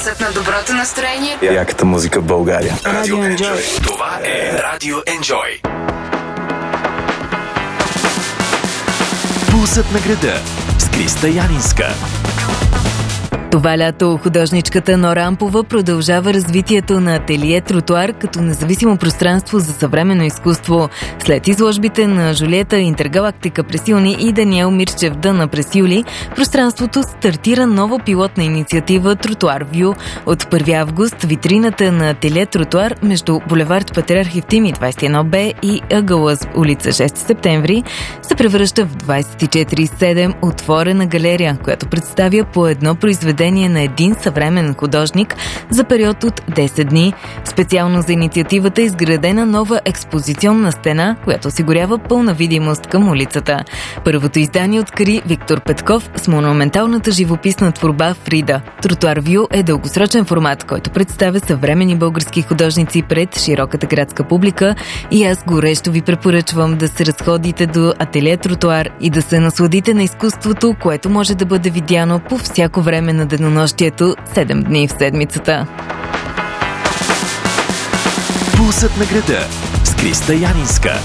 Пулсът на доброто настроение. Яката музика в България. Радио Enjoy. Това е Радио Enjoy. Пулсът на града с Криста Янинска. Това лято художничката Нора Ампова продължава развитието на ателие Тротуар като независимо пространство за съвременно изкуство. След изложбите на Жулиета Интергалактика през юни и Даниел Мирчев Дъна през юли, пространството стартира нова пилотна инициатива Тротуар Вю. От 1 август витрината на ателие Тротуар между булевард Патриарх Евтимий 21Б и ъгъла с улица 6 септември се превръща в 24/7 отворена галерия, която представя по едно произведение на един съвременен художник за период от 10 дни. Специално за инициативата е изградена нова експозиционна стена, която осигурява пълна видимост към улицата. Първото издание откри Виктор Петков с монументалната живописна творба Фрида. Тротуар Вю е дългосрочен формат, който представя съвременни български художници пред широката градска публика и аз горещо ви препоръчвам да се разходите до ателие Тротуар и да се насладите на изкуството, което може да бъде видяно по всяко време на денонощието 7 дни в седмицата. Пулсът на града с Криста Янинска.